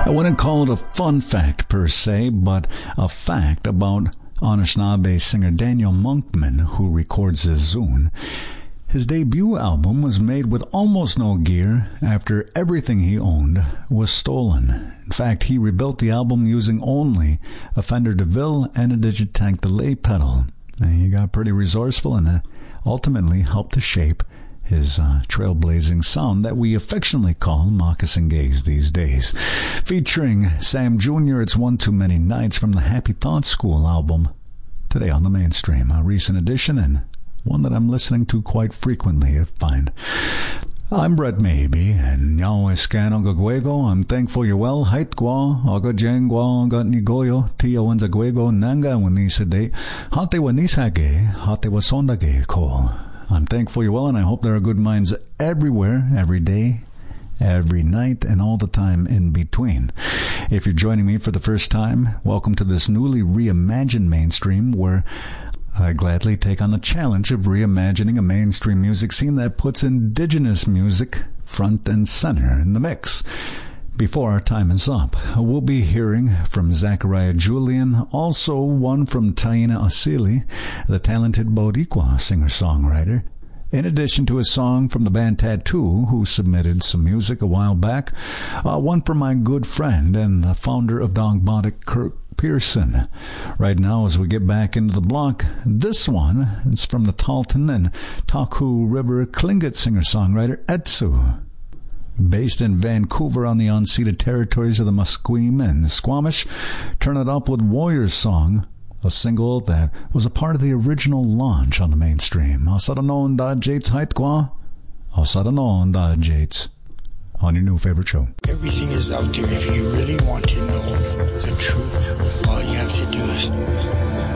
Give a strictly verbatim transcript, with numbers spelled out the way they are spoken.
I wouldn't call it a fun fact per se, but a fact about Anishinaabe singer Daniel Monkman, who records his Zune. His debut album was made with almost no gear after everything he owned was stolen. In fact, he rebuilt the album using only a Fender DeVille and a Digitech delay pedal. And he got pretty resourceful and ultimately helped to shape his uh, trailblazing sound that we affectionately call Moccasin Gaze these days. Featuring Sam Junior, it's One Too Many Nights from the Happy Thoughts School album. Today on the Mainstream, a recent edition and one that I'm listening to quite frequently, I find. I'm Brett Maybe, and Yahweh Scano Gagwego. I'm thankful you're well. Hait Gwa, Aga Jangwa, Gat Nigoyo, Tia Wanza Gwego, Nanga Wanisade, Hate Wanisage, Hate Wasondage Ko. I'm thankful you're well, and I hope there are good minds everywhere, every day, every night, and all the time in between. If you're joining me for the first time, welcome to this newly reimagined Mainstream, where I gladly take on the challenge of reimagining a mainstream music scene that puts indigenous music front and center in the mix. Before our time is up, we'll be hearing from Zachariah Julian, also one from Taina Asili, the talented Boricua singer-songwriter, in addition to a song from the band Tattoo, who submitted some music a while back, uh, one from my good friend and the founder of Dogbotic, Kirk Pearson. Right now, as we get back into the block, this one is from the Talton and Taku River Tlingit singer-songwriter Etsu. Based in Vancouver on the unceded territories of the Musqueam and Squamish, Turn It Up with Warriors Song, a single that was a part of the original launch on the Mainstream. Asadanon da Jates Haitqua, Asadanon da Jates, on your new favorite show. Everything is out there if you really want to know.